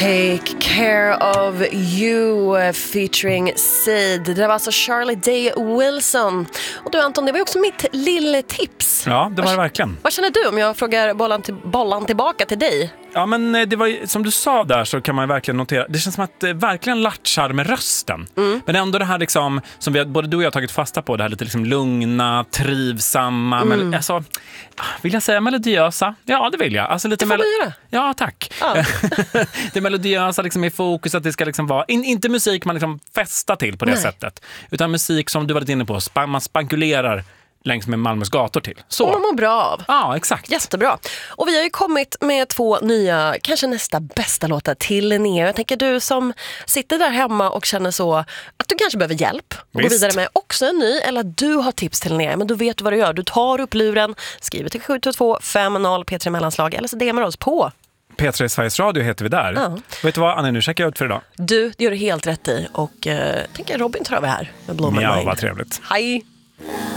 Take Care of You featuring Seed. Det var alltså Charlie Day Wilson. Och du Anton, det var ju också mitt lilla tips. Ja, det var det verkligen. Vad känner du om jag frågar bollan tillbaka till dig? Ja, men det var som du sa där, så kan man verkligen notera. Det känns som att det verkligen latchar med rösten. Men ändå det här liksom, som både du och jag har tagit fasta på, det här lite liksom lugna, trivsamma, men alltså, vill jag säga melodiösa? Ja, det vill jag. Alltså lite ja, tack. Ja. Det melodiösa liksom i fokus, att det ska liksom vara inte musik man liksom festar till på det sättet, utan musik som du var lite inne på, man spankulerar längs med Malmös gator till. Så. Och man mår bra av. Ja, exakt. Jättebra. Och vi har ju kommit med 2 nya, kanske nästa bästa låtar till Linnea. Jag tänker du som sitter där hemma och känner så att du kanske behöver hjälp och gå vidare med också en ny, eller att du har tips till Linnea, men du vet vad du gör. Du tar upp luren, skriver till 72250 P3 Mellanslag, eller så DMar oss på P3 Sveriges Radio heter vi där. Ja. Vet du vad, Annie, nu checkar jag ut för idag. Du, det gör du helt rätt i. Och tänker Robin tar över här med Blow My Mind. Ja, vad trevligt. Hej!